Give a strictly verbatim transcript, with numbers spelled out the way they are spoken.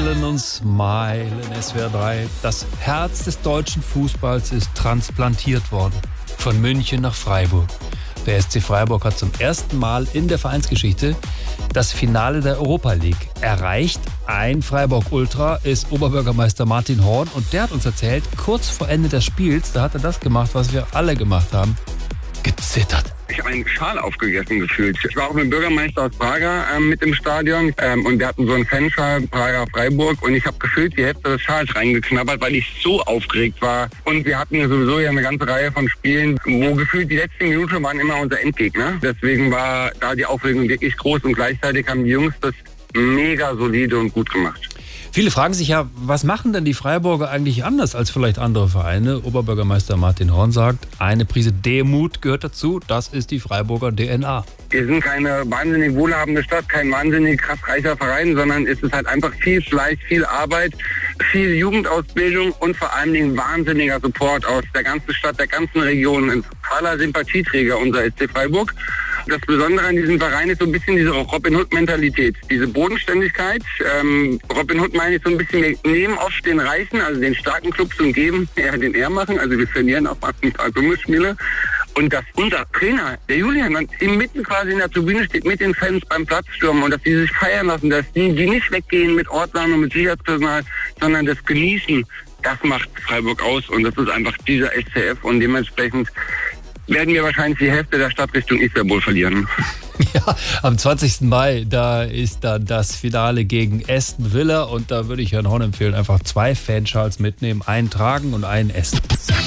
Smeilen und Smilen, S W R drei. Das Herz des deutschen Fußballs ist transplantiert worden. Von München nach Freiburg. Der S C Freiburg hat zum ersten Mal in der Vereinsgeschichte das Finale der Europa League erreicht. Ein Freiburg-Ultra ist Oberbürgermeister Martin Horn und der hat uns erzählt, kurz vor Ende des Spiels, da hat er das gemacht, was wir alle gemacht haben, gezittert. Ich habe einen Schal aufgegessen gefühlt. Ich war auch mit dem Bürgermeister aus Prager ähm, mit im Stadion ähm, und wir hatten so einen Fanschal, Prager Freiburg, und ich habe gefühlt die Hälfte des Schals reingeknabbert, weil ich so aufgeregt war. Und wir hatten ja sowieso ja eine ganze Reihe von Spielen, wo gefühlt die letzten Minuten waren immer unser Endgegner. Deswegen war da die Aufregung wirklich groß und gleichzeitig haben die Jungs das mega solide und gut gemacht. Viele fragen sich ja, was machen denn die Freiburger eigentlich anders als vielleicht andere Vereine? Oberbürgermeister Martin Horn sagt, eine Prise Demut gehört dazu, das ist die Freiburger D N A. Wir sind keine wahnsinnig wohlhabende Stadt, kein wahnsinnig krass reicher Verein, sondern es ist halt einfach viel Fleiß, viel Arbeit, viel Jugendausbildung und vor allen Dingen wahnsinniger Support aus der ganzen Stadt, der ganzen Region. Ein totaler Sympathieträger, unser S C Freiburg. Das Besondere an diesem Verein ist so ein bisschen diese Robin Hood-Mentalität, diese Bodenständigkeit. Ähm, Robin Hood meine ich so ein bisschen, wir nehmen oft den Reichen, also den starken Clubs, und geben eher den eher machen. Also wir verlieren auch ein paar dumme Spiele. Und dass unser Trainer, der Julian, dann mitten quasi in der Tribüne steht mit den Fans beim Platzsturm und dass die sich feiern lassen, dass die, die nicht weggehen mit Ordnern und mit Sicherheitspersonal, sondern das genießen, das macht Freiburg aus und das ist einfach dieser S C F und dementsprechend werden wir wahrscheinlich die Hälfte der Stadt Richtung Istanbul verlieren. Ja, am zwanzigsten Mai, da ist dann das Finale gegen Aston Villa und da würde ich Herrn Horn empfehlen, einfach zwei Fanschals mitnehmen, einen tragen und einen essen.